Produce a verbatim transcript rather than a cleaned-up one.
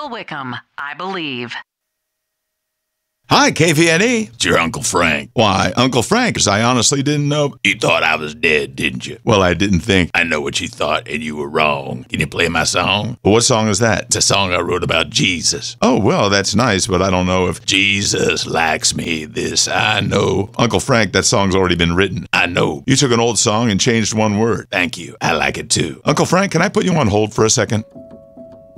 Michael Wickham, I Believe. Hi, K V N E. It's your Uncle Frank. Why, Uncle Frank, 'cause I honestly didn't know. You thought I was dead, didn't you? Well, I didn't think. I know what you thought, and you were wrong. Can you play my song? What song is that? It's a song I wrote about Jesus. Oh, well, that's nice, but I don't know if... Jesus likes me, this I know. Uncle Frank, that song's already been written. I know. You took an old song and changed one word. Thank you. I like it too. Uncle Frank, can I put you on hold for a second?